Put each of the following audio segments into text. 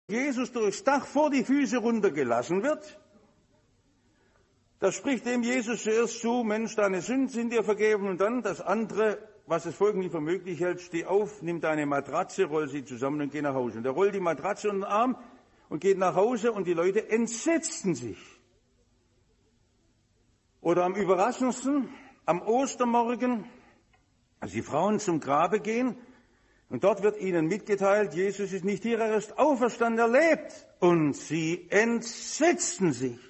Jesus durchs Dach vor die Füße runtergelassen wird, da spricht dem Jesus zuerst zu, Mensch, deine Sünden sind dir vergeben, und dann das andere, was das Volk nicht für möglich hält, steh auf, nimm deine Matratze, roll sie zusammen und geh nach Hause. Und er rollt die Matratze unter den Arm und geht nach Hause, und die Leute entsetzten sich. Oder am überraschendsten, am Ostermorgen, als die Frauen zum Grabe gehen, und dort wird ihnen mitgeteilt, Jesus ist nicht hier, er ist auferstanden, er lebt. Und sie entsetzten sich.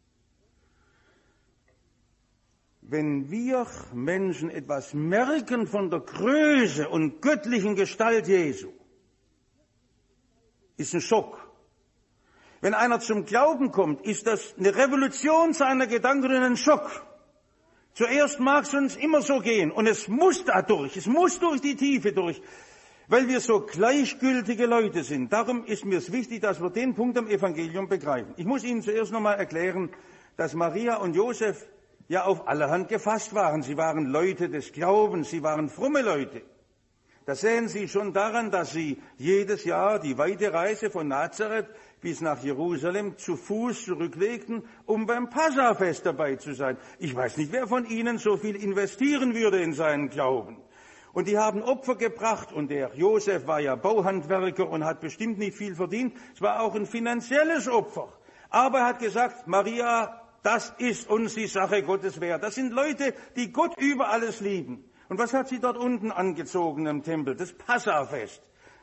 Wenn wir Menschen etwas merken von der Größe und göttlichen Gestalt Jesu, ist ein Schock. Wenn einer zum Glauben kommt, ist das eine Revolution seiner Gedanken und ein Schock. Zuerst mag es uns immer so gehen, und es muss da durch, es muss durch die Tiefe durch, weil wir so gleichgültige Leute sind. Darum ist mir es wichtig, dass wir den Punkt am Evangelium begreifen. Ich muss Ihnen zuerst nochmal erklären, dass Maria und Josef ja auf allerhand gefasst waren. Sie waren Leute des Glaubens, sie waren fromme Leute. Das sehen Sie schon daran, dass sie jedes Jahr die weite Reise von Nazareth bis nach Jerusalem zu Fuß zurücklegten, um beim Passafest dabei zu sein. Ich weiß nicht, wer von Ihnen so viel investieren würde in seinen Glauben. Und die haben Opfer gebracht, und der Josef war ja Bauhandwerker und hat bestimmt nicht viel verdient. Es war auch ein finanzielles Opfer. Aber er hat gesagt, Maria, das ist uns die Sache Gottes wert. Das sind Leute, die Gott über alles lieben. Und was hat sie dort unten angezogen im Tempel? Das Passafest.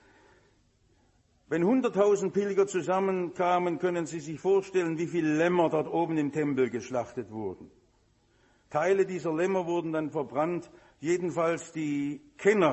Wenn 100.000 Pilger zusammenkamen, können Sie sich vorstellen, wie viele Lämmer dort oben im Tempel geschlachtet wurden. Teile dieser Lämmer wurden dann verbrannt. Jedenfalls die Kenner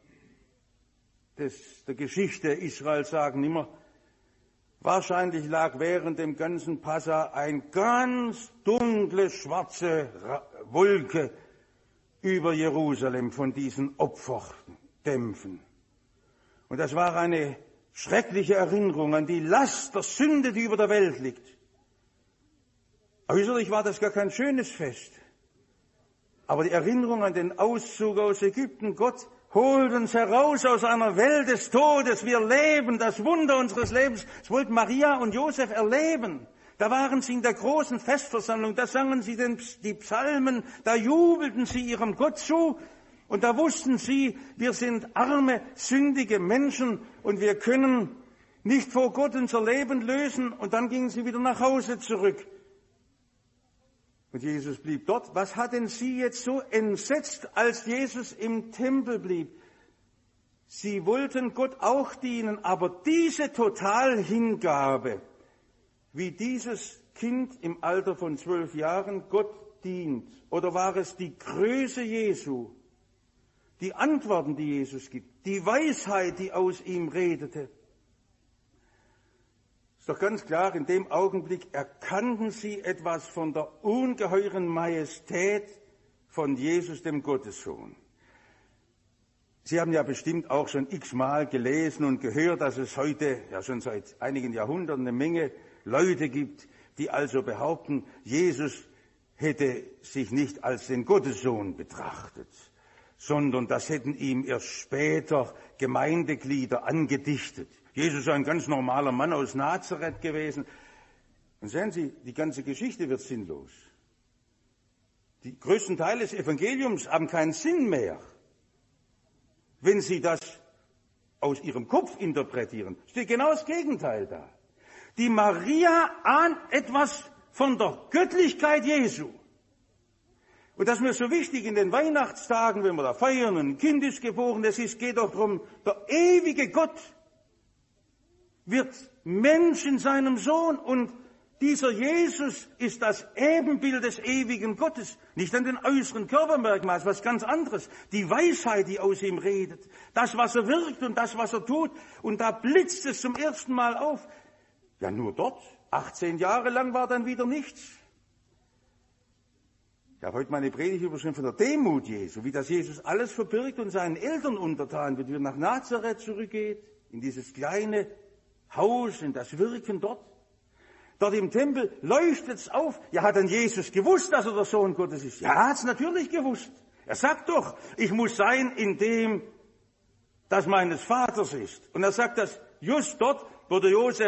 der Geschichte Israels sagen immer, wahrscheinlich lag während dem ganzen Passa ein ganz dunkle, schwarze Wolke über Jerusalem von diesen Opferdämpfen. Und das war eine schreckliche Erinnerung an die Last der Sünde, die über der Welt liegt. Äußerlich war das gar kein schönes Fest. Aber die Erinnerung an den Auszug aus Ägypten, Gott holt uns heraus aus einer Welt des Todes. Wir leben das Wunder unseres Lebens. Das wollten Maria und Josef erleben. Da waren sie in der großen Festversammlung, da sangen sie die Psalmen, da jubelten sie ihrem Gott zu. Und da wussten sie, wir sind arme, sündige Menschen und wir können nicht vor Gott unser Leben lösen. Und dann gingen sie wieder nach Hause zurück. Und Jesus blieb dort. Was hat denn sie jetzt so entsetzt, als Jesus im Tempel blieb? Sie wollten Gott auch dienen, aber diese Totalhingabe, wie dieses Kind im Alter von 12 Jahren Gott dient, oder war es die Größe Jesu, die Antworten, die Jesus gibt, die Weisheit, die aus ihm redete? Ist doch ganz klar, in dem Augenblick erkannten sie etwas von der ungeheuren Majestät von Jesus, dem Gottessohn. Sie haben ja bestimmt auch schon x-mal gelesen und gehört, dass es heute, ja schon seit einigen Jahrhunderten, eine Menge Leute gibt, die also behaupten, Jesus hätte sich nicht als den Gottessohn betrachtet, sondern das hätten ihm erst später Gemeindeglieder angedichtet. Jesus ist ein ganz normaler Mann aus Nazareth gewesen. Und sehen Sie, die ganze Geschichte wird sinnlos. Die größten Teile des Evangeliums haben keinen Sinn mehr, wenn Sie das aus Ihrem Kopf interpretieren. Steht genau das Gegenteil da. Die Maria ahnt etwas von der Göttlichkeit Jesu. Und das ist mir so wichtig in den Weihnachtstagen, wenn wir da feiern und ein Kind ist geboren, geht doch darum, der ewige Gott wird Mensch in seinem Sohn, und dieser Jesus ist das Ebenbild des ewigen Gottes, nicht an den äußeren Körpermerkmalen, was ganz anderes. Die Weisheit, die aus ihm redet, das, was er wirkt und das, was er tut, und da blitzt es zum ersten Mal auf. Ja, nur dort, 18 Jahre lang war dann wieder nichts. Ich habe heute meine Predigt überschrieben von der Demut Jesu, wie das Jesus alles verbirgt und seinen Eltern untertan wird, wie er nach Nazareth zurückgeht, in dieses kleine Haus, in das Wirken dort. Dort im Tempel leuchtet es auf. Ja, hat denn Jesus gewusst, dass er der Sohn Gottes ist? Ja, er hat es natürlich gewusst. Er sagt doch, ich muss sein in dem, das meines Vaters ist. Und er sagt das just dort, wo der Josef